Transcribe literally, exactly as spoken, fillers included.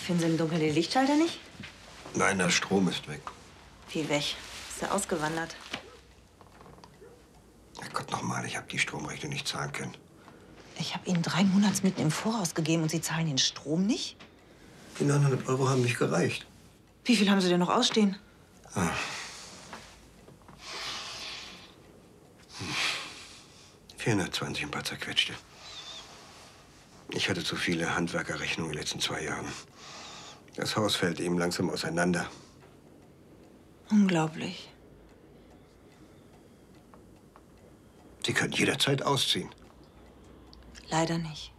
Finden Sie im Dunkeln den Lichtschalter nicht? Nein, der Strom ist weg. Wie weg? Ist er ausgewandert? Herrgott, nochmal, ich habe die Stromrechnung nicht zahlen können. Ich habe Ihnen drei Monatsmieten im Voraus gegeben und Sie zahlen den Strom nicht? Die neunhundert Euro haben nicht gereicht. Wie viel haben Sie denn noch ausstehen? Ah. Hm. vierhundertzwanzig, ein paar zerquetschte. Ich hatte zu viele Handwerkerrechnungen in den letzten zwei Jahren. Das Haus fällt eben langsam auseinander. Unglaublich. Sie können jederzeit ausziehen. Leider nicht.